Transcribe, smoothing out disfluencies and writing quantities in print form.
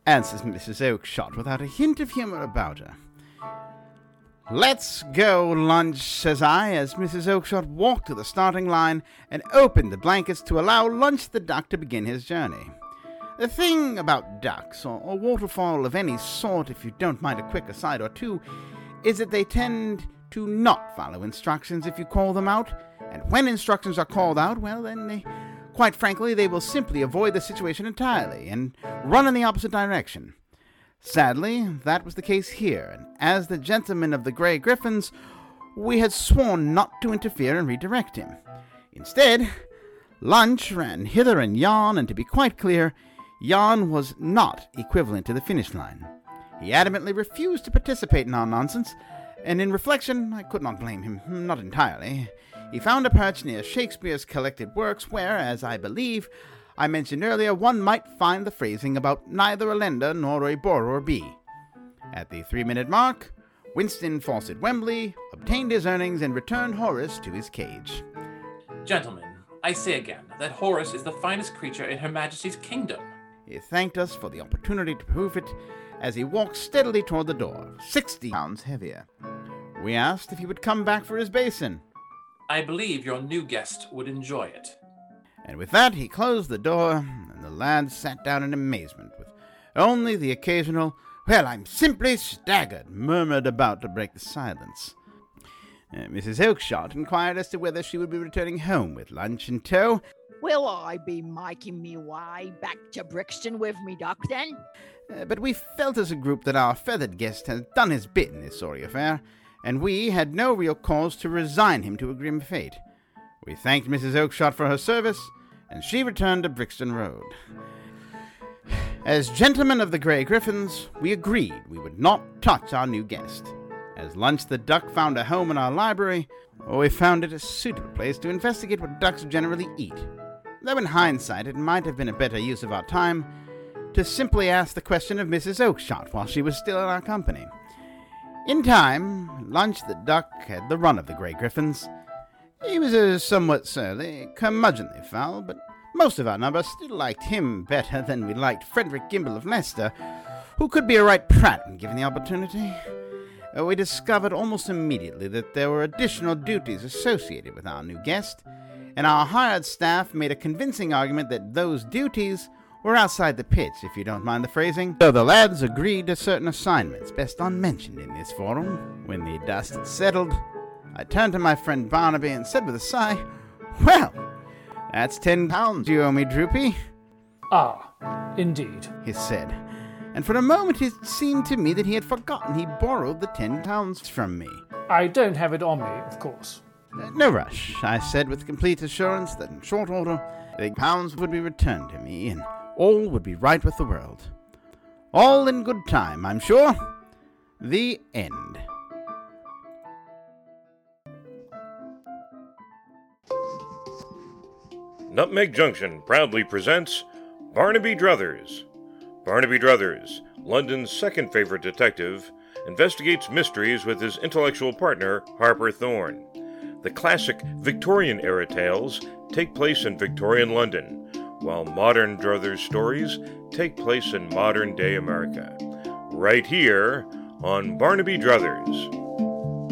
answers Mrs. Oakshott without a hint of humor about her. "Let's go lunch," says I, as Mrs. Oakshott walked to the starting line and opened the blankets to allow Lunch the duck to begin his journey. The thing about ducks, or waterfowl of any sort, if you don't mind a quick aside or two, is that they tend to not follow instructions if you call them out, and when instructions are called out, well, then quite frankly, they will simply avoid the situation entirely and run in the opposite direction. Sadly, that was the case here, and as the gentleman of the Grey Griffins, we had sworn not to interfere and redirect him. Instead, Lunch ran hither and yon, and to be quite clear, yon was not equivalent to the finish line. He adamantly refused to participate in our nonsense, and in reflection, I could not blame him, not entirely. He found a perch near Shakespeare's collected works where, as I believe I mentioned earlier, one might find the phrasing about neither a lender nor a borrower be. At the 3-minute mark, Winston Fawcett Wembley obtained his earnings and returned Horace to his cage. "Gentlemen, I say again that Horace is the finest creature in Her Majesty's kingdom." He thanked us for the opportunity to prove it as he walked steadily toward the door, 60 pounds heavier. We asked if he would come back for his basin. "I believe your new guest would enjoy it." And with that, he closed the door, and the lads sat down in amazement, with only the occasional, "Well, I'm simply staggered," murmured about to break the silence. Mrs. Oakshott inquired as to whether she would be returning home with Lunch in tow. "Will I be making me way back to Brixton with me duck, then?" But we felt as a group that our feathered guest had done his bit in this sorry affair, and we had no real cause to resign him to a grim fate. We thanked Mrs. Oakshott for her service, and she returned to Brixton Road. As gentlemen of the Grey Griffins, we agreed we would not touch our new guest. As Lunch the duck found a home in our library, we found it a suitable place to investigate what ducks generally eat. Though in hindsight it might have been a better use of our time to simply ask the question of Mrs. Oakshott while she was still in our company. In time, Lunch the duck had the run of the Grey Griffins. He was a somewhat surly, curmudgeonly fowl, but most of our number still liked him better than we liked Frederick Gimble of Leicester, who could be a right prat when given the opportunity. We discovered almost immediately that there were additional duties associated with our new guest, and our hired staff made a convincing argument that those duties were outside the pitch, if you don't mind the phrasing. So the lads agreed to certain assignments best unmentioned in this forum. When the dust had settled, I turned to my friend Barnaby and said with a sigh, "Well, that's 10 pounds you owe me, Droopy." "Ah, indeed," he said, and for a moment it seemed to me that he had forgotten he borrowed the 10 pounds from me. "I don't have it on me, of course." "No rush," I said with complete assurance that in short order the pounds would be returned to me, and all would be right with the world. All in good time, I'm sure. The end. Nutmeg Junction proudly presents Barnaby Druthers. Barnaby Druthers, London's second favorite detective, investigates mysteries with his intellectual partner, Harper Thorne. The classic Victorian-era tales take place in Victorian London, while modern Druthers stories take place in modern-day America. Right here on Barnaby Druthers.